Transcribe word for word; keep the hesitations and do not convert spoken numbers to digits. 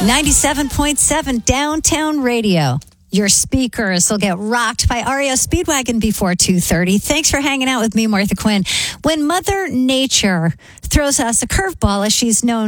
ninety-seven point seven Downtown Radio. Your speakers will get rocked by R E O Speedwagon before two thirty. Thanks for hanging out with me, Martha Quinn. When Mother Nature throws us a curveball, as she's known